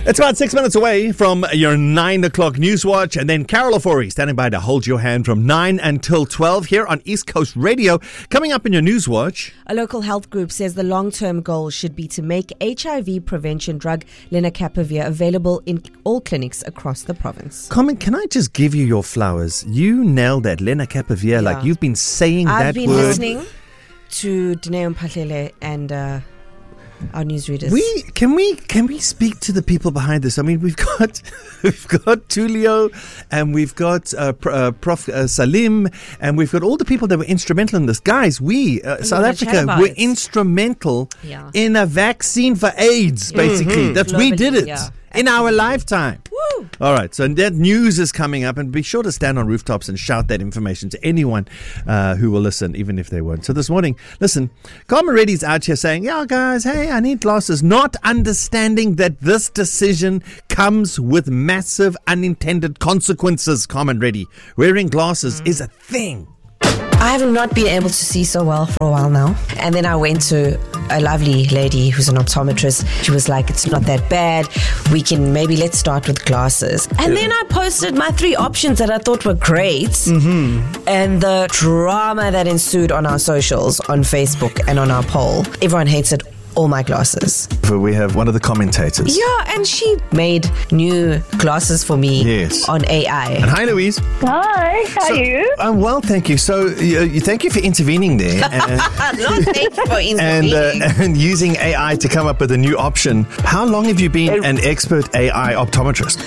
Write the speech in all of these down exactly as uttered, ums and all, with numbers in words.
It's about six minutes away from your nine o'clock news watch, and then Carol Ofori standing by to hold your hand from nine until twelve here on East Coast Radio. Coming up in your news watch, a local health group says the long-term goal should be to make H I V prevention drug lenacapavir available in all clinics across the province. Comment, can I just give you your flowers? You nailed that, lenacapavir. Yeah. Like you've been saying I've that been word. listening to Dineo Mphahlele and uh, our newsreaders. We can we can we speak to the people behind this? I mean, we've got we've got Tulio, and we've got uh, Pr- uh, Prof uh, Salim, and we've got all the people that were instrumental in this. Guys, we uh, South Africa were it. instrumental yeah. in a vaccine for AIDS. Basically, mm-hmm. that's Globally, we did it yeah. in our lifetime. Woo. All right, so that news is coming up, and be sure to stand on rooftops and shout that information to anyone uh, who will listen, even if they won't. So this morning, listen, Carmen Reddy's out here saying, yeah, guys, hey, I need glasses, not understanding that this decision comes with massive unintended consequences. Carmen Reddy, wearing glasses mm. is a thing. I have not been able to see so well for a while now. And then I went to a lovely lady who's an optometrist. She was like, it's not that bad. We can maybe let's start with glasses. And yeah. then I posted my three options that I thought were great. Mm-hmm. And the drama that ensued on our socials, on Facebook and on our poll. Everyone hates it. All my glasses. We have one of the commentators. Yeah, and she made new glasses for me yes. on A I. And hi, Louise. Hi, how so, are you? I'm well, thank you. So, uh, thank you for intervening there. And, no, thank you for intervening. And, uh, and using A I to come up with a new option. How long have you been an expert A I optometrist?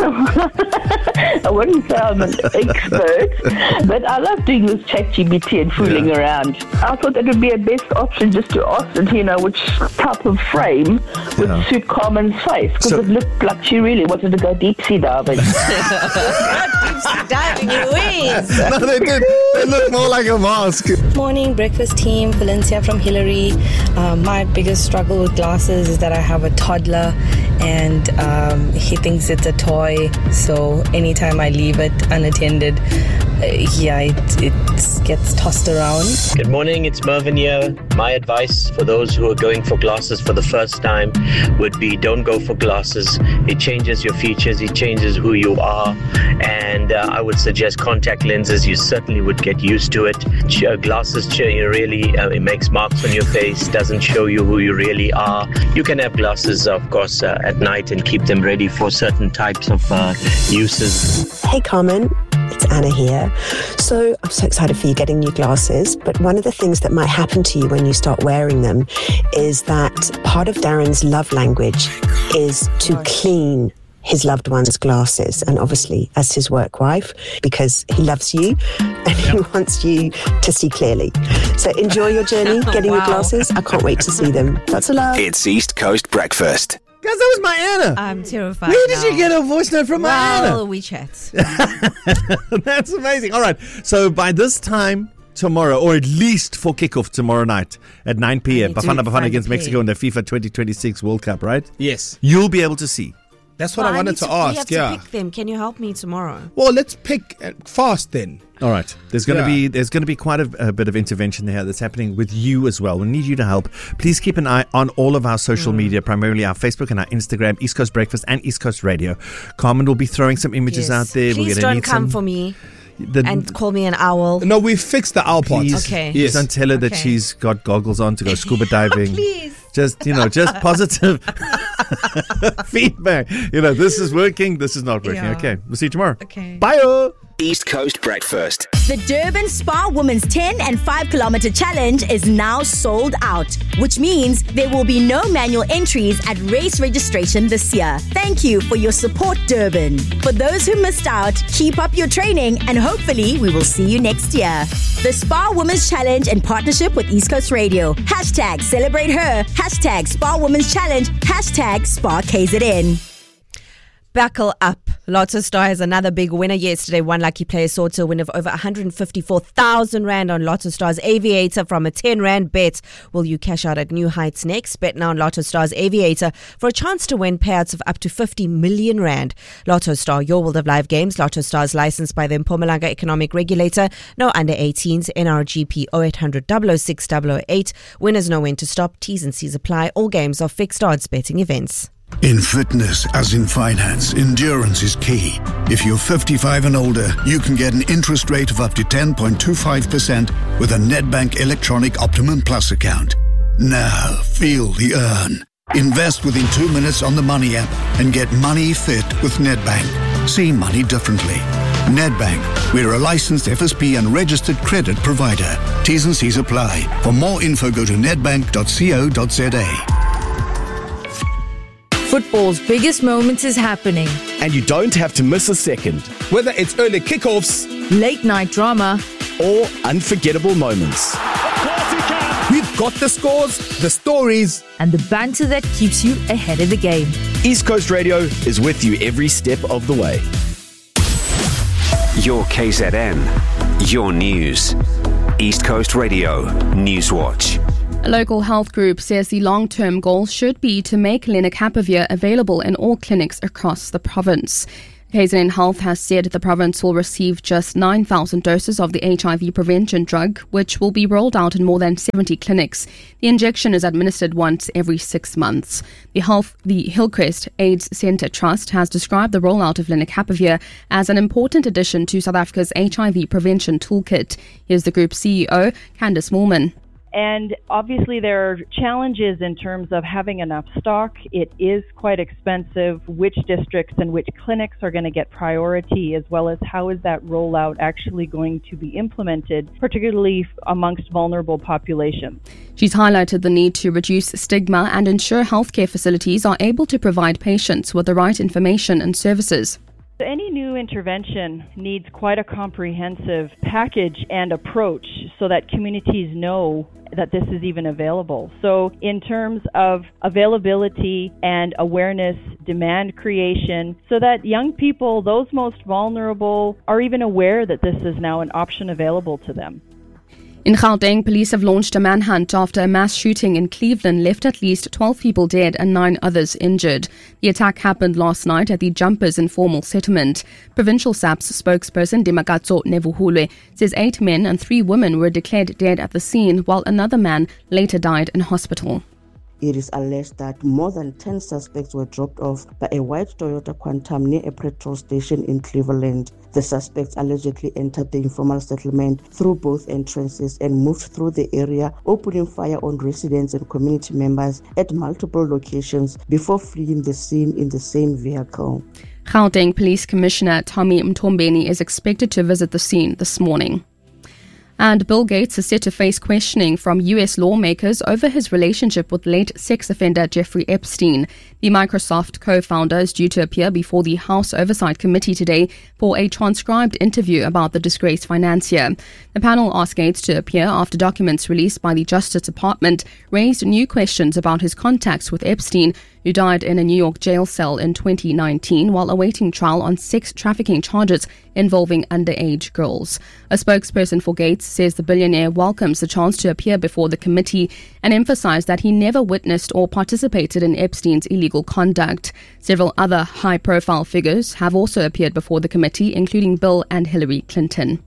I wouldn't say I'm an expert, but I love doing this ChatGPT and fooling yeah. around. I thought that would be a best option just to ask it, you know, which type of frame would yeah. suit Carmen's face, because so, it looked like she really wanted to go deep sea diving. Deep sea diving, Louise. No, they did. They look more like a mask. Morning, breakfast team. Valencia from Hillary. Um, my biggest struggle with glasses is that I have a toddler, and um, he thinks it's a toy. So anytime I leave it unattended, uh, yeah, it, it gets tossed around. Good morning, it's Mervyn here. My advice for those who are going for glasses for the first time would be don't go for glasses. It changes your features, it changes who you are, and uh, I would suggest contact lenses. You certainly would get used to it. Ch- glasses ch- really uh, it makes marks on your face, doesn't show you who you really are. You can have glasses, of course, uh, at night and keep them ready for certain types of uh, uses. Hey Carmen, it's Anna here. So I'm so excited for you getting new glasses, but one of the things that might happen to you when you start wearing them is that part of Darren's love language is to clean his loved one's glasses, and obviously as his work wife, because he loves you and he wants you to see clearly. So enjoy your journey getting wow. your glasses. I can't wait to see them. Lots of love. It's East Coast Breakfast. Guys, that was my Anna. I'm terrified. Where did now. you get a voice note from my Anna? Well, WeChat. That's amazing. All right. So by this time tomorrow, or at least for kickoff tomorrow night at nine p.m. Bafana Bafana against Mexico in the FIFA twenty twenty-six World Cup, right? Yes. You'll be able to see. That's what well, I wanted I to, to ask. We have yeah. to pick them. Can you help me tomorrow? Well, let's pick fast then. All right. There's going to yeah. be there's going to be quite a, a bit of intervention there that's happening with you as well. We need you to help. Please keep an eye on all of our social mm. media, primarily our Facebook and our Instagram, East Coast Breakfast and East Coast Radio. Carmen will be throwing some images yes. out there. Please We're don't come some, for me. The, and call me an owl. No, we fixed the owl part. Please, okay. Yes. Don't tell her okay. that she's got goggles on to go scuba diving. Please. Just, you know, just positive feedback. You know, this is working, this is not working. Yeah. Okay, we'll see you tomorrow. Okay. Bye. East Coast Breakfast. The Durban Spa Women's ten and five kilometer challenge is now sold out, which means there will be no manual entries at race registration this year. Thank you for your support, Durban. For those who missed out, keep up your training and hopefully we will see you next year. The Spa Women's Challenge in partnership with East Coast Radio. Hashtag celebrate her. Hashtag Spa Women's Challenge. Hashtag Spa K Z N. Buckle up. Lotto Star has another big winner yesterday. One lucky player saw to a win of over one hundred fifty-four thousand rand on Lotto Star's Aviator from a ten rand bet. Will you cash out at new heights next? Bet now on Lotto Star's Aviator for a chance to win payouts of up to fifty million rand. Lotto Star, your world of live games. Lotto Star is licensed by the Mpumalanga Economic Regulator. No under eighteens. N R G P oh eight hundred, double oh six, double oh eight. Winners know when to stop. T's and C's apply. All games are fixed odds betting events. In fitness, as in finance, endurance is key. If you're fifty-five and older, you can get an interest rate of up to ten point two five percent with a Nedbank Electronic Optimum Plus account. Now, feel the earn. Invest within two minutes on the Money app and get money fit with Nedbank. See money differently. Nedbank, we're a licensed F S P and registered credit provider. T's and C's apply. For more info, go to nedbank dot co dot za. Football's biggest moment is happening. And you don't have to miss a second. Whether it's early kickoffs, late night drama, or unforgettable moments. We've got the scores, the stories, and the banter that keeps you ahead of the game. East Coast Radio is with you every step of the way. Your K Z N, your news. East Coast Radio Newswatch. A local health group says the long-term goal should be to make lenacapavir available in all clinics across the province. K Z N Health has said the province will receive just nine thousand doses of the H I V prevention drug, which will be rolled out in more than seventy clinics. The injection is administered once every six months. The, health, the Hillcrest AIDS Centre Trust has described the rollout of lenacapavir as an important addition to South Africa's H I V prevention toolkit. Here's the group's C E O, Candice Moorman. And obviously there are challenges in terms of having enough stock. It is quite expensive. Which districts and which clinics are going to get priority, as well as how is that rollout actually going to be implemented, particularly amongst vulnerable populations. She's highlighted the need to reduce stigma and ensure healthcare facilities are able to provide patients with the right information and services. Any new intervention needs quite a comprehensive package and approach so that communities know that this is even available. So in terms of availability and awareness, demand creation, so that young people, those most vulnerable, are even aware that this is now an option available to them. In Gauteng, police have launched a manhunt after a mass shooting in Cleveland left at least twelve people dead and nine others injured. The attack happened last night at the Jumpers informal settlement. Provincial S A P S spokesperson Dimakatso Nevuhule says eight men and three women were declared dead at the scene, while another man later died in hospital. It is alleged that more than ten suspects were dropped off by a white Toyota Quantum near a petrol station in Cleveland. The suspects allegedly entered the informal settlement through both entrances and moved through the area, opening fire on residents and community members at multiple locations before fleeing the scene in the same vehicle. Gauteng Police Commissioner Tommy Mtombeni is expected to visit the scene this morning. And Bill Gates is set to face questioning from U S lawmakers over his relationship with late sex offender Jeffrey Epstein. The Microsoft co-founder is due to appear before the House Oversight Committee today for a transcribed interview about the disgraced financier. The panel asked Gates to appear after documents released by the Justice Department raised new questions about his contacts with Epstein, who died in a New York jail cell in twenty nineteen while awaiting trial on sex trafficking charges involving underage girls. A spokesperson for Gates says the billionaire welcomes the chance to appear before the committee and emphasized that he never witnessed or participated in Epstein's illegal conduct. Several other high-profile figures have also appeared before the committee, including Bill and Hillary Clinton.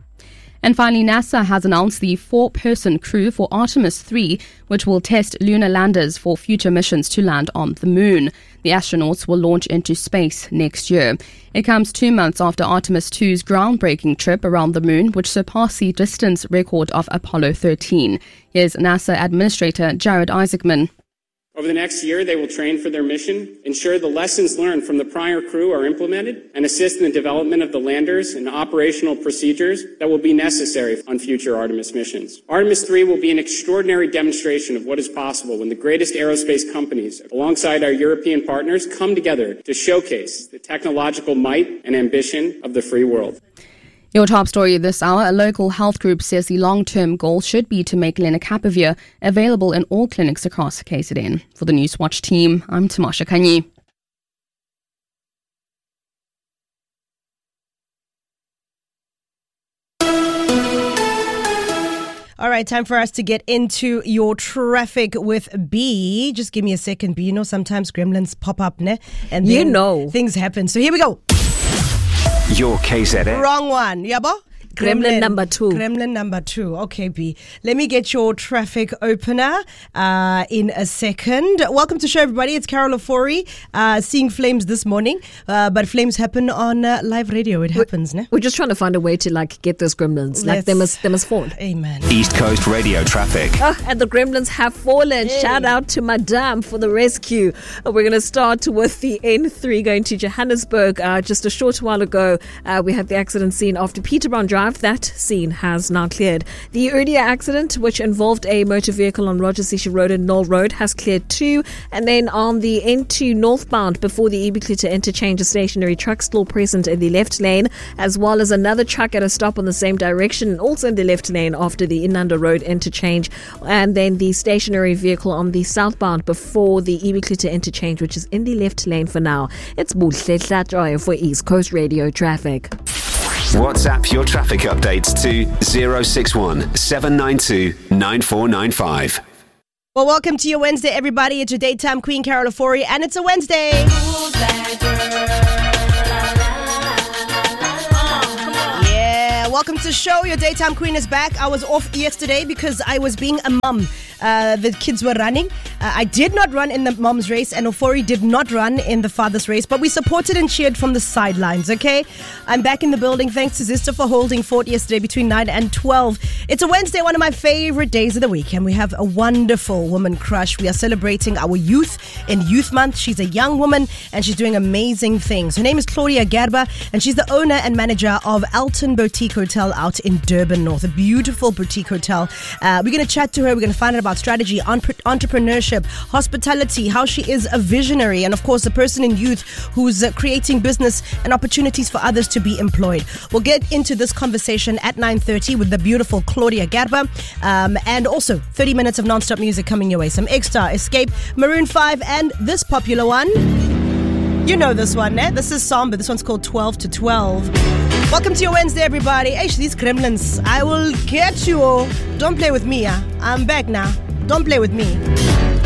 And finally, NASA has announced the four-person crew for Artemis three, which will test lunar landers for future missions to land on the moon. The astronauts will launch into space next year. It comes two months after Artemis two's groundbreaking trip around the moon, which surpassed the distance record of Apollo thirteen. Here's NASA Administrator Jared Isaacman. Over the next year, they will train for their mission, ensure the lessons learned from the prior crew are implemented, and assist in the development of the landers and operational procedures that will be necessary on future Artemis missions. Artemis three will be an extraordinary demonstration of what is possible when the greatest aerospace companies, alongside our European partners, come together to showcase the technological might and ambition of the free world. Your top story this hour, a local health group says the long-term goal should be to make lenacapavir available in all clinics across K Z N. For the Newswatch team, I'm Tamasha Kanyi. All right, time for us to get into your traffic with B. Just give me a second, B. You know, sometimes gremlins pop up, ne? And then you know. things happen. So here we go. Your K Z N. Wrong one. Yabo? Gremlin number two. Gremlin number two. Okay, B. Let me get your traffic opener uh, in a second. Welcome to the show, everybody. It's Carol Ofori, uh, seeing flames this morning. Uh, but flames happen on uh, live radio. It happens, we're, ne? We're just trying to find a way to like get those gremlins. Like they must, they must fall. Amen. East Coast Radio traffic. Oh, and the gremlins have fallen. Hey. Shout out to Madame for the rescue. Uh, we're going to start with the N three going to Johannesburg. Uh, just a short while ago, uh, we had the accident scene after Peterborough Drive. That scene has now cleared. The earlier accident, which involved a motor vehicle on Roger Sisha Road and Knoll Road, has cleared too. And then on the N two northbound, before the Ubiquita interchange, a stationary truck still present in the left lane, as well as another truck at a stop on the same direction and also in the left lane after the Inanda Road interchange. And then the stationary vehicle on the southbound before the Ubiquita interchange, which is in the left lane for now. It's Buhle Hlatjoy for East Coast Radio traffic. WhatsApp your traffic updates to zero six one seven nine two nine four nine five. Well, welcome to your Wednesday, everybody. It's your daytime queen, Carol Ofori, and it's a Wednesday. Who's that girl? Yeah, welcome to the show. Your daytime queen is back. I was off yesterday because I was being a mum. Uh, the kids were running. Uh, I did not run in the mom's race, and Ofori did not run in the father's race, but we supported and cheered from the sidelines, okay? I'm back in the building. Thanks to Zista for holding fort yesterday between nine and twelve. It's a Wednesday, one of my favorite days of the week, and we have a wonderful woman crush. We are celebrating our youth in Youth Month. She's a young woman, and she's doing amazing things. Her name is Claudia Gerber, and she's the owner and manager of Alton Boutique Hotel out in Durban North, a beautiful boutique hotel. Uh, we're going to chat to her. We're going to find out about strategy, entrepreneurship, hospitality, how she is a visionary, and of course a person in youth who's uh, creating business and opportunities for others to be employed. We'll get into this conversation at nine thirty with the beautiful Claudia Gerber, um, and also thirty minutes of non-stop music coming your way. Some X-Star, Escape, Maroon five, and this popular one. You know this one, eh? This is Samba. This one's called twelve to twelve. Welcome to your Wednesday, everybody. Hey, these gremlins, I will get you. Don't play with me, huh? I'm back now. Don't play with me.